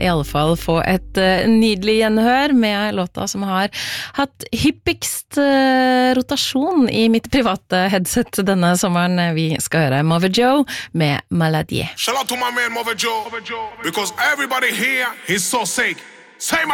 I alle fall få et nydelig gjenhør med låta som har hatt hyppigst rotasjon I mitt private headset denne sommeren. Vi skal høre Mother Joe med Maladie. Shout out to my man Mother Joe, because everybody here is so sick. Say